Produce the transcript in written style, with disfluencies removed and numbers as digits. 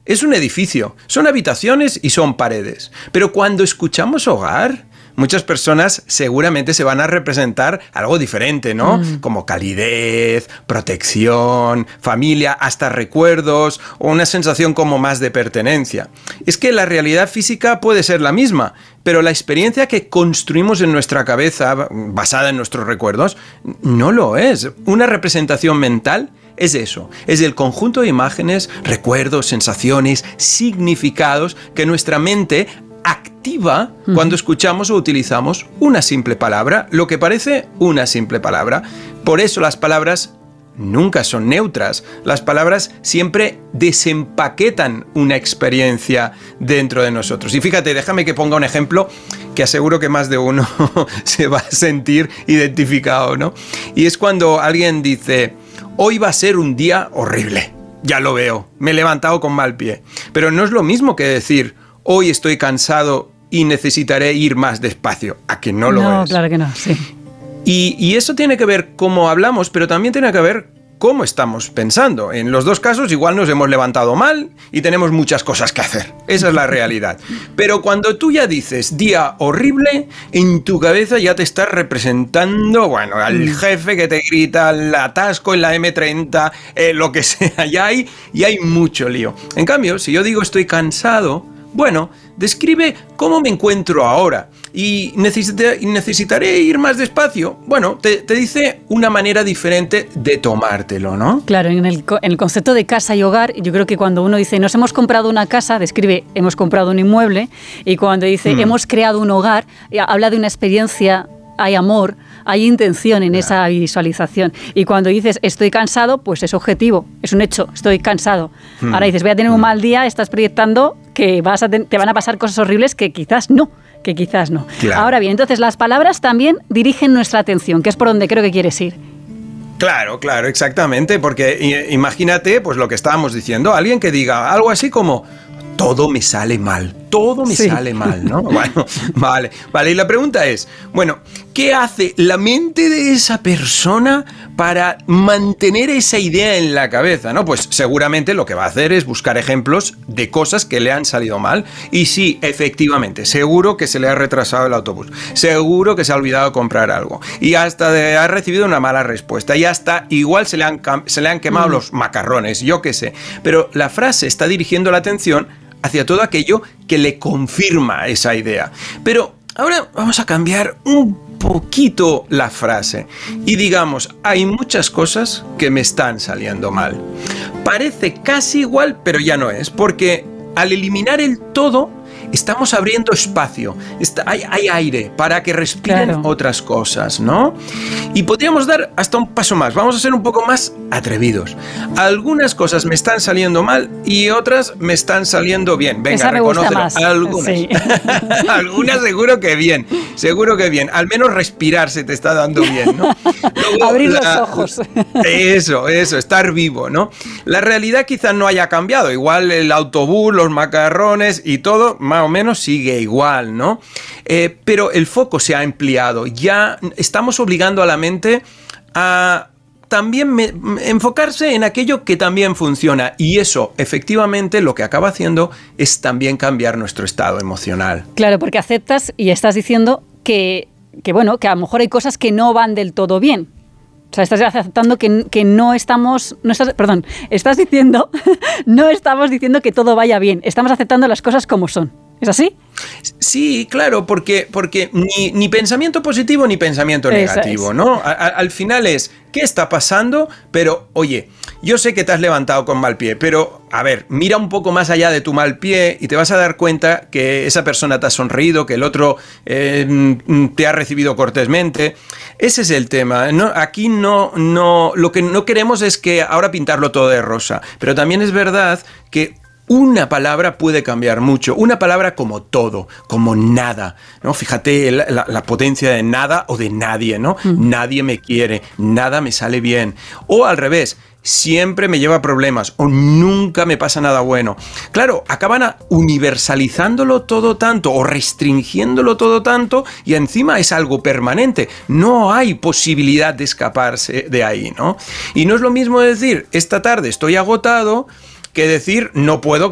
es un edificio, son habitaciones y son paredes. Pero cuando escuchamos hogar, muchas personas seguramente se van a representar algo diferente, ¿no? Como calidez, protección, familia, hasta recuerdos o una sensación como más de pertenencia. Es que la realidad física puede ser la misma, pero la experiencia que construimos en nuestra cabeza, basada en nuestros recuerdos, no lo es. Una representación mental es eso, es el conjunto de imágenes, recuerdos, sensaciones, significados que nuestra mente activa cuando escuchamos o utilizamos una simple palabra, lo que parece una simple palabra. Por eso las palabras nunca son neutras. Las palabras siempre desempaquetan una experiencia dentro de nosotros. Y fíjate, déjame que ponga un ejemplo que aseguro que más de uno se va a sentir identificado, ¿no? Y es cuando alguien dice: hoy va a ser un día horrible. Ya lo veo, me he levantado con mal pie. Pero no es lo mismo que decir: hoy estoy cansado y necesitaré ir más despacio. ¿A que no lo es? No, claro que no, sí. Y eso tiene que ver cómo hablamos, pero también tiene que ver cómo estamos pensando. En los dos casos igual nos hemos levantado mal y tenemos muchas cosas que hacer. Esa es la realidad. Pero cuando tú ya dices día horrible, en tu cabeza ya te estás representando, bueno, al jefe que te grita, el atasco en la M30, lo que sea, ya hay mucho lío. En cambio, si yo digo estoy cansado, bueno, describe cómo me encuentro ahora y necesitaré ir más despacio. Bueno, te dice una manera diferente de tomártelo, ¿no? Claro, en el concepto de casa y hogar, yo creo que cuando uno dice nos hemos comprado una casa, describe hemos comprado un inmueble, y cuando dice hemos creado un hogar, habla de una experiencia, hay amor, hay intención en esa visualización. Y cuando dices estoy cansado, pues es objetivo, es un hecho, estoy cansado. Ahora dices voy a tener un mal día, estás proyectando que te van a pasar cosas horribles que quizás no. Claro. Ahora bien, entonces las palabras también dirigen nuestra atención, que es por donde creo que quieres ir. Claro, exactamente, porque imagínate pues lo que estábamos diciendo, alguien que diga algo así como todo me sale mal, sale mal, ¿no? Bueno, vale, y la pregunta es, bueno, ¿qué hace la mente de esa persona para mantener esa idea en la cabeza, ¿no? Pues seguramente lo que va a hacer es buscar ejemplos de cosas que le han salido mal, y sí, efectivamente, seguro que se le ha retrasado el autobús, seguro que se ha olvidado comprar algo, y hasta ha recibido una mala respuesta, y hasta igual se le han quemado los macarrones, yo qué sé, pero la frase está dirigiendo la atención hacia todo aquello que le confirma esa idea. Pero ahora vamos a cambiar un poquito la frase y digamos, hay muchas cosas que me están saliendo mal. Parece casi igual, pero ya no es, porque al eliminar el todo, estamos abriendo espacio, hay aire para que respiren otras cosas, ¿no? Y podríamos dar hasta un paso más, vamos a ser un poco más atrevidos. Algunas cosas me están saliendo mal y otras me están saliendo bien. Venga, reconócelo. Algunas. Sí. Algunas seguro que bien, al menos respirar se te está dando bien, ¿no? Luego, abrir los ojos. Eso, estar vivo, ¿no? La realidad quizás no haya cambiado, igual el autobús, los macarrones y todo, más o menos sigue igual, ¿no? Pero el foco se ha ampliado. Ya estamos obligando a la mente a también enfocarse en aquello que también funciona. Y eso, efectivamente, lo que acaba haciendo es también cambiar nuestro estado emocional. Claro, porque aceptas y estás diciendo que a lo mejor hay cosas que no van del todo bien. O sea, estás aceptando que no estamos... estás diciendo... no estamos diciendo que todo vaya bien. Estamos aceptando las cosas como son. ¿Es así? Sí, claro, porque ni pensamiento positivo ni pensamiento negativo, ¿no? Al final es, ¿qué está pasando? Pero, oye, yo sé que te has levantado con mal pie, pero, a ver, mira un poco más allá de tu mal pie y te vas a dar cuenta que esa persona te ha sonreído, que el otro te ha recibido cortésmente. Ese es el tema, ¿no? Aquí no, lo que no queremos es que ahora pintarlo todo de rosa, pero también es verdad que una palabra puede cambiar mucho, una palabra como todo, como nada, ¿no? Fíjate la potencia de nada o de nadie, ¿no? Nadie me quiere, nada me sale bien. O al revés, siempre me lleva problemas o nunca me pasa nada bueno. Claro, acaban universalizándolo todo tanto o restringiéndolo todo tanto y encima es algo permanente. No hay posibilidad de escaparse de ahí, ¿no? Y no es lo mismo decir, esta tarde estoy agotado, que decir, no puedo